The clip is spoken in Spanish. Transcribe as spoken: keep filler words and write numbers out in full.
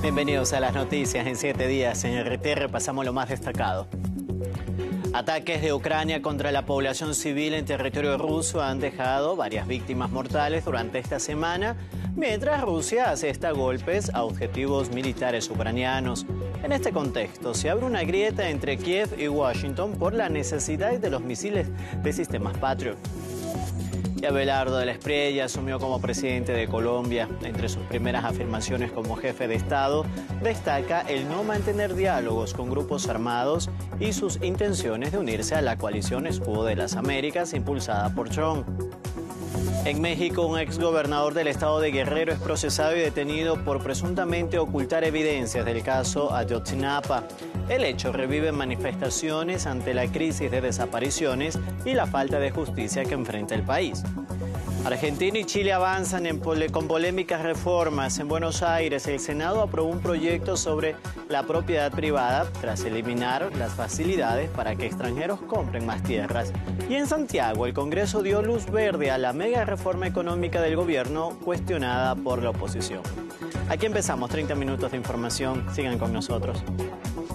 Bienvenidos a las noticias en siete días. En R T repasamos lo más destacado. Ataques de Ucrania contra la población civil en territorio ruso han dejado varias víctimas mortales durante esta semana, mientras Rusia asesta golpes a objetivos militares ucranianos. En este contexto, se abre una grieta entre Kiev y Washington por la necesidad de los misiles de sistemas Patriot. Y Abelardo de la Espriella asumió como presidente de Colombia. Entre sus primeras afirmaciones como jefe de Estado, destaca el no mantener diálogos con grupos armados y sus intenciones de unirse a la coalición Escudo de las Américas impulsada por Trump. En México, un exgobernador del estado de Guerrero es procesado y detenido por presuntamente ocultar evidencias del caso Ayotzinapa. El hecho revive manifestaciones ante la crisis de desapariciones y la falta de justicia que enfrenta el país. Argentina y Chile avanzan en pole, con polémicas reformas. En Buenos Aires, el Senado aprobó un proyecto sobre la propiedad privada tras eliminar las facilidades para que extranjeros compren más tierras. Y en Santiago, el Congreso dio luz verde a la mega reforma económica del gobierno cuestionada por la oposición. Aquí empezamos treinta minutos de información. Sigan con nosotros.